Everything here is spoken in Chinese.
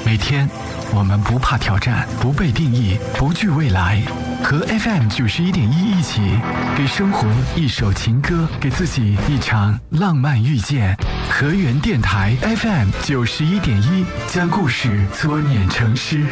每天，我们不怕挑战，不被定义，不惧未来。和 FM91.1一起，给生活一首情歌，给自己一场浪漫遇见。河源电台 FM91.1，将故事搓捻成诗。